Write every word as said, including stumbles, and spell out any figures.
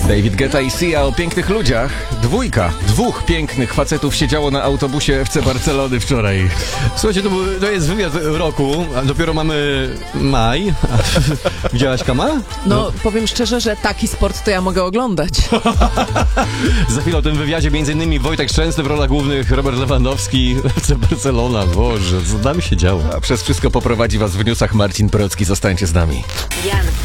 David Guetta i Sia o pięknych ludziach. Dwójka, dwóch pięknych facetów siedziało na autobusie F C Barcelony wczoraj. Słuchajcie, to, był, to jest wywiad roku, a dopiero mamy maj. Widziałaś, Kama? No, no, powiem szczerze, że taki sport to ja mogę oglądać. Za chwilę o tym wywiadzie między innymi Wojtek Szczęsny w rolach głównych, Robert Lewandowski, F C Barcelona. Boże, co tam się działo? A przez wszystko poprowadzi was w newsach Marcin Porocki. Zostańcie z nami. Jan